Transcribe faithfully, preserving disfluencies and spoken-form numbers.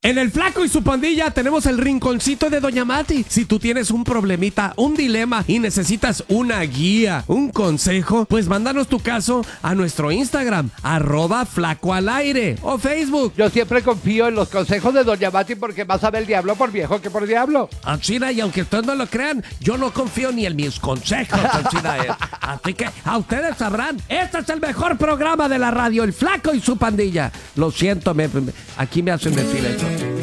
En el Flaco y su Pandilla tenemos el rinconcito de Doña Mati. Si tú tienes un problemita, un dilema y necesitas una guía, un consejo, pues mándanos tu caso a nuestro Instagram, arroba Flaco al Aire, o Facebook. Yo siempre confío en los consejos de Doña Mati porque más sabe el diablo por viejo que por diablo. China, y aunque ustedes no lo crean, yo no confío ni en mis consejos, China. Eh. Así que a ustedes sabrán, este es el mejor programa de la radio, el Flaco y su Pandilla. Lo siento, me, me, aquí me hacen decir eso.